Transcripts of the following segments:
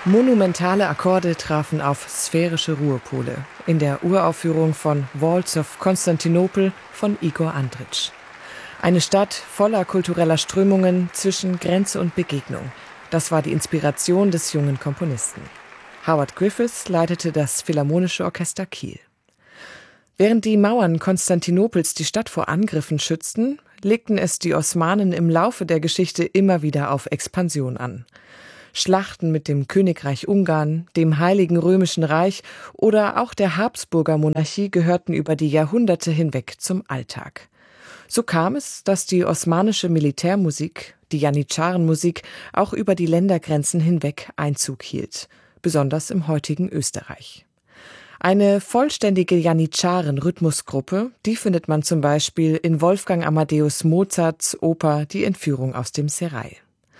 Monumentale Akkorde trafen auf sphärische Ruhepole in der Uraufführung von Waltz of Konstantinopel von Igor Andrić. Eine Stadt voller kultureller Strömungen zwischen Grenze und Begegnung. Das war die Inspiration des jungen Komponisten. Howard Griffiths leitete das Philharmonische Orchester Kiel. Während die Mauern Konstantinopels die Stadt vor Angriffen schützten, legten es die Osmanen im Laufe der Geschichte immer wieder auf Expansion an. Schlachten mit dem Königreich Ungarn, dem Heiligen Römischen Reich oder auch der Habsburger Monarchie gehörten über die Jahrhunderte hinweg zum Alltag. So kam es, dass die osmanische Militärmusik, die Janitscharenmusik, auch über die Ländergrenzen hinweg Einzug hielt, besonders im heutigen Österreich. Eine vollständige Janitscharen-Rhythmusgruppe, die findet man zum Beispiel in Wolfgang Amadeus Mozarts Oper Die Entführung aus dem Serail.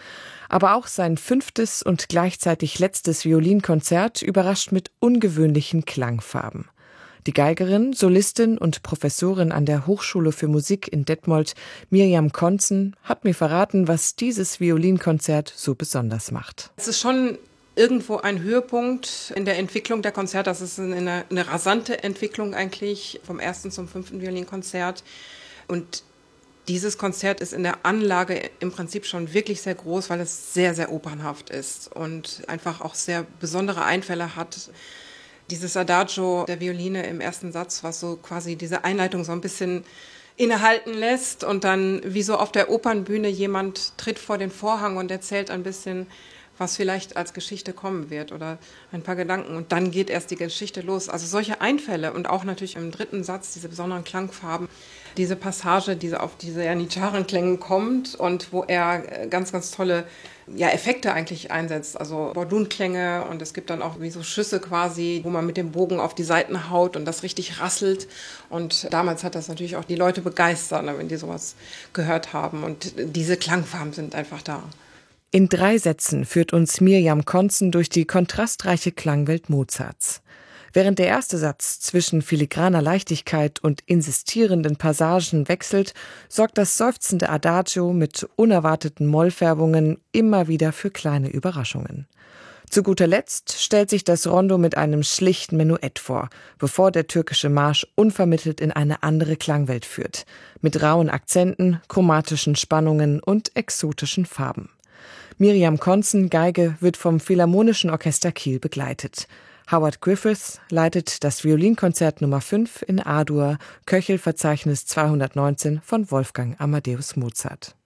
Aber auch sein 5. und gleichzeitig letztes Violinkonzert überrascht mit ungewöhnlichen Klangfarben. Die Geigerin, Solistin und Professorin an der Hochschule für Musik in Detmold, Mirjam Konzen, hat mir verraten, was dieses Violinkonzert so besonders macht. Es ist schon irgendwo ein Höhepunkt in der Entwicklung der Konzerte. Das ist eine rasante Entwicklung eigentlich vom 1. zum 5. Violinkonzert. Und dieses Konzert ist in der Anlage im Prinzip schon wirklich sehr groß, weil es sehr, sehr opernhaft ist und einfach auch sehr besondere Einfälle hat. Dieses Adagio der Violine im ersten Satz, was so quasi diese Einleitung so ein bisschen innehalten lässt und dann wie so auf der Opernbühne jemand tritt vor den Vorhang und erzählt ein bisschen, was vielleicht als Geschichte kommen wird oder ein paar Gedanken und dann geht erst die Geschichte los. Also solche Einfälle und auch natürlich im 3. Satz diese besonderen Klangfarben, diese Passage, die auf diese Janitscharen-Klänge kommt und wo er ganz, ganz tolle Effekte eigentlich einsetzt, also Bordunklänge und es gibt dann auch wie so Schüsse quasi, wo man mit dem Bogen auf die Saiten haut und das richtig rasselt und damals hat das natürlich auch die Leute begeistert, wenn die sowas gehört haben und diese Klangfarben sind einfach da. In 3 Sätzen führt uns Mirjam Konzen durch die kontrastreiche Klangwelt Mozarts. Während der erste Satz zwischen filigraner Leichtigkeit und insistierenden Passagen wechselt, sorgt das seufzende Adagio mit unerwarteten Mollfärbungen immer wieder für kleine Überraschungen. Zu guter Letzt stellt sich das Rondo mit einem schlichten Menuett vor, bevor der türkische Marsch unvermittelt in eine andere Klangwelt führt, mit rauen Akzenten, chromatischen Spannungen und exotischen Farben. Mirjam Konzen, Geige, wird vom Philharmonischen Orchester Kiel begleitet. Howard Griffiths leitet das Violinkonzert Nummer 5 in A-Dur, Köchel-Verzeichnis 219 von Wolfgang Amadeus Mozart.